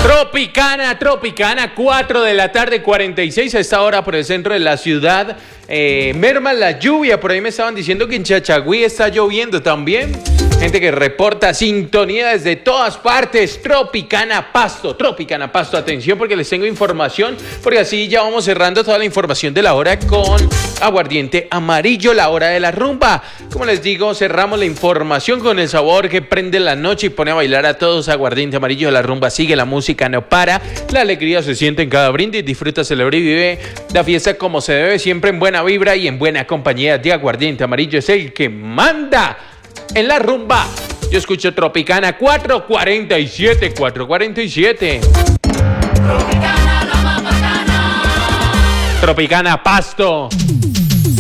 Tropicana, 4 de la tarde, 46 a esta hora por el centro de la ciudad. Merma la lluvia, por ahí me estaban diciendo que en Chachagüí está lloviendo también. Gente que reporta sintonía desde todas partes. Tropicana Pasto, atención porque les tengo información, porque así ya vamos cerrando toda la información de la hora con Aguardiente Amarillo, la hora de la rumba. Como les digo, cerramos la información con el sabor que prende la noche y pone a bailar a todos. Aguardiente Amarillo, la rumba sigue, la música no para, la alegría se siente en cada brindis. Disfruta, celebra y vive la fiesta como se debe, siempre en buena vibra y en buena compañía de Aguardiente Amarillo. Es el que manda en la rumba. Yo escucho Tropicana 447. Tropicana Pasto.